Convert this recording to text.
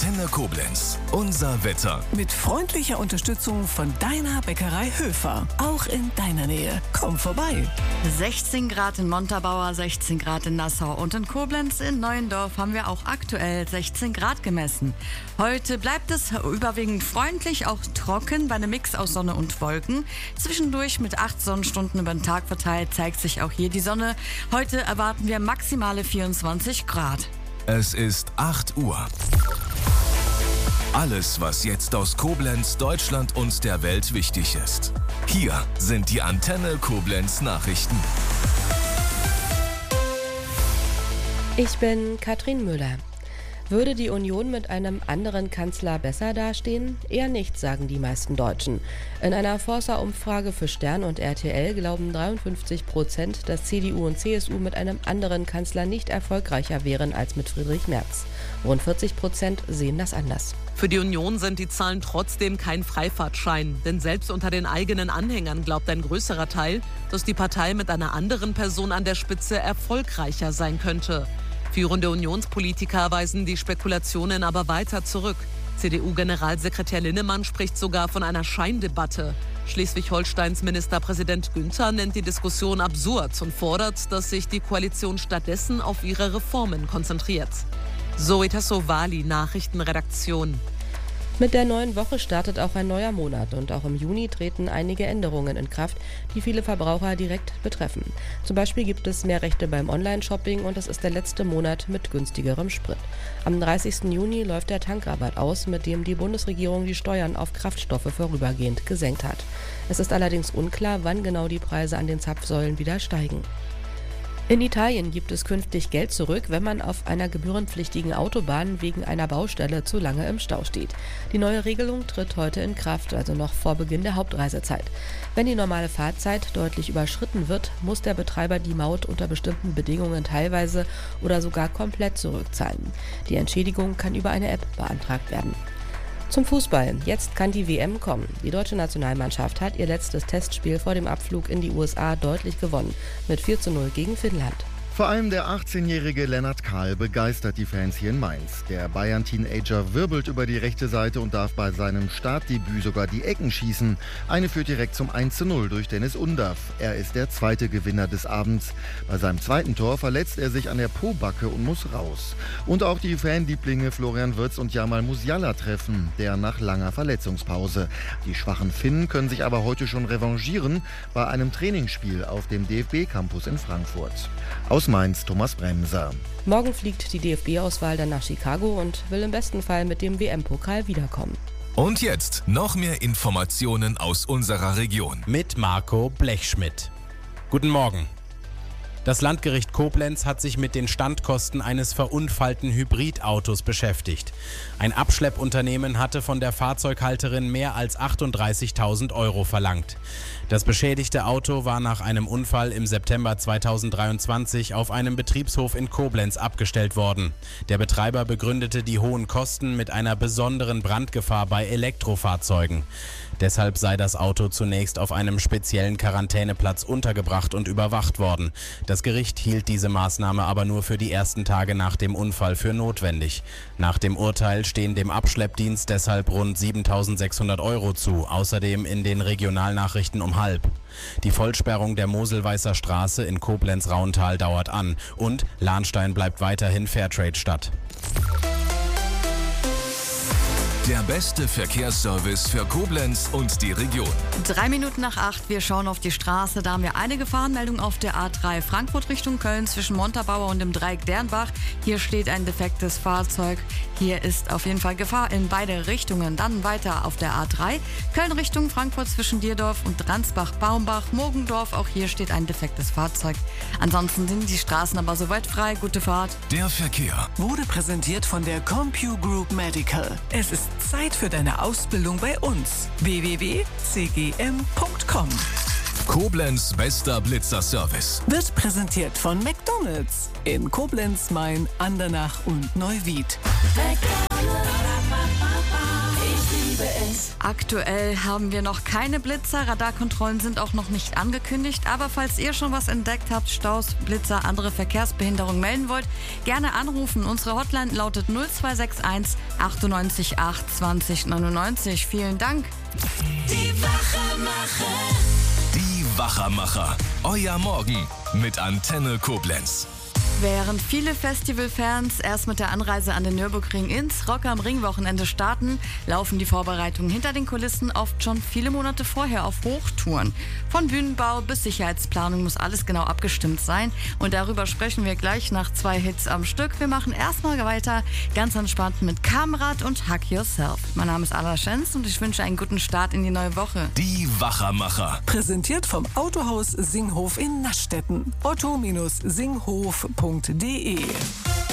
Antenne Koblenz. Unser Wetter. Mit freundlicher Unterstützung von deiner Bäckerei Höfer. Auch in deiner Nähe. Komm vorbei. 16 Grad in Montabaur, 16 Grad in Nassau und in Koblenz in Neuendorf haben wir auch aktuell 16 Grad gemessen. Heute bleibt es überwiegend freundlich, auch trocken bei einem Mix aus Sonne und Wolken. Zwischendurch mit 8 Sonnenstunden über den Tag verteilt zeigt sich auch hier die Sonne. Heute erwarten wir maximale 24 Grad. Es ist 8 Uhr. Alles, was jetzt aus Koblenz, Deutschland und der Welt wichtig ist. Hier sind die Antenne Koblenz Nachrichten. Ich bin Katrin Müller. Würde die Union mit einem anderen Kanzler besser dastehen? Eher nicht, sagen die meisten Deutschen. In einer Forsa-Umfrage für Stern und RTL glauben 53%, dass CDU und CSU mit einem anderen Kanzler nicht erfolgreicher wären als mit Friedrich Merz. Rund 40% sehen das anders. Für die Union sind die Zahlen trotzdem kein Freifahrtschein. Denn selbst unter den eigenen Anhängern glaubt ein größerer Teil, dass die Partei mit einer anderen Person an der Spitze erfolgreicher sein könnte. Führende Unionspolitiker weisen die Spekulationen aber weiter zurück. CDU-Generalsekretär Linnemann spricht sogar von einer Scheindebatte. Schleswig-Holsteins Ministerpräsident Günther nennt die Diskussion absurd und fordert, dass sich die Koalition stattdessen auf ihre Reformen konzentriert. Zoe Tassovali, Nachrichtenredaktion. Mit der neuen Woche startet auch ein neuer Monat und auch im Juni treten einige Änderungen in Kraft, die viele Verbraucher direkt betreffen. Zum Beispiel gibt es mehr Rechte beim Online-Shopping und es ist der letzte Monat mit günstigerem Sprit. Am 30. Juni läuft der Tankrabatt aus, mit dem die Bundesregierung die Steuern auf Kraftstoffe vorübergehend gesenkt hat. Es ist allerdings unklar, wann genau die Preise an den Zapfsäulen wieder steigen. In Italien gibt es künftig Geld zurück, wenn man auf einer gebührenpflichtigen Autobahn wegen einer Baustelle zu lange im Stau steht. Die neue Regelung tritt heute in Kraft, also noch vor Beginn der Hauptreisezeit. Wenn die normale Fahrzeit deutlich überschritten wird, muss der Betreiber die Maut unter bestimmten Bedingungen teilweise oder sogar komplett zurückzahlen. Die Entschädigung kann über eine App beantragt werden. Zum Fußball. Jetzt kann die WM kommen. Die deutsche Nationalmannschaft hat ihr letztes Testspiel vor dem Abflug in die USA deutlich gewonnen. Mit 4:0 gegen Finnland. Vor allem der 18-jährige Lennart Kahl begeistert die Fans hier in Mainz. Der Bayern-Teenager wirbelt über die rechte Seite und darf bei seinem Startdebüt sogar die Ecken schießen. Eine führt direkt zum 1:0 durch Dennis Undaff. Er ist der zweite Gewinner des Abends. Bei seinem zweiten Tor verletzt er sich an der Pobacke und muss raus. Und auch die Fanlieblinge Florian Wirtz und Jamal Musiala treffen, der nach langer Verletzungspause. Die schwachen Finnen können sich aber heute schon revanchieren bei einem Trainingsspiel auf dem DFB-Campus in Frankfurt. Aus Mainz, Thomas Bremser. Morgen fliegt die DFB-Auswahl dann nach Chicago und will im besten Fall mit dem WM-Pokal wiederkommen. Und jetzt noch mehr Informationen aus unserer Region. Mit Marco Blechschmidt. Guten Morgen. Das Landgericht Koblenz hat sich mit den Standkosten eines verunfallten Hybridautos beschäftigt. Ein Abschleppunternehmen hatte von der Fahrzeughalterin mehr als 38.000 € verlangt. Das beschädigte Auto war nach einem Unfall im September 2023 auf einem Betriebshof in Koblenz abgestellt worden. Der Betreiber begründete die hohen Kosten mit einer besonderen Brandgefahr bei Elektrofahrzeugen. Deshalb sei das Auto zunächst auf einem speziellen Quarantäneplatz untergebracht und überwacht worden. Das Gericht hielt diese Maßnahme aber nur für die ersten Tage nach dem Unfall für notwendig. Nach dem Urteil stehen dem Abschleppdienst deshalb rund 7.600 € zu, außerdem in den Regionalnachrichten um halb. Die Vollsperrung der Moselweißer Straße in Koblenz-Rauental dauert an und Lahnstein bleibt weiterhin Fairtrade-Stadt. Der beste Verkehrsservice für Koblenz und die Region. 3 Minuten nach 8, wir schauen auf die Straße. Da haben wir eine Gefahrenmeldung auf der A3 Frankfurt Richtung Köln zwischen Montabaur und dem Dreieck Dernbach. Hier steht ein defektes Fahrzeug. Hier ist auf jeden Fall Gefahr in beide Richtungen. Dann weiter auf der A3 Köln Richtung Frankfurt zwischen Dierdorf und Dransbach-Baumbach-Mogendorf. Auch hier steht ein defektes Fahrzeug. Ansonsten sind die Straßen aber soweit frei. Gute Fahrt. Der Verkehr Wurde präsentiert von der CompuGroup Medical. Es ist Zeit für deine Ausbildung bei uns. www.cgm.com. Koblenz bester Blitzerservice. Wird präsentiert von McDonald's in Koblenz, Main, Andernach und Neuwied. McDonald's, ich liebe Aktuell haben wir noch keine Blitzer, Radarkontrollen sind auch noch nicht angekündigt, aber falls ihr schon was entdeckt habt, Staus, Blitzer, andere Verkehrsbehinderungen melden wollt, gerne anrufen. Unsere Hotline lautet 0261 98 8 20 99. Vielen Dank. Die Wachermacher. Euer Morgen mit Antenne Koblenz. Während viele Festivalfans erst mit der Anreise an den Nürburgring ins Rock am Ring-Wochenende starten, laufen die Vorbereitungen hinter den Kulissen oft schon viele Monate vorher auf Hochtouren. Von Bühnenbau bis Sicherheitsplanung muss alles genau abgestimmt sein. Und darüber sprechen wir gleich nach 2 Hits am Stück. Wir machen erstmal weiter, ganz entspannt mit Kamrat und Hug Yourself. Mein Name ist Ala Schenz und ich wünsche einen guten Start in die neue Woche. Die Wachermacher. Präsentiert vom Autohaus Singhof in Naschstetten. otto-singhof.de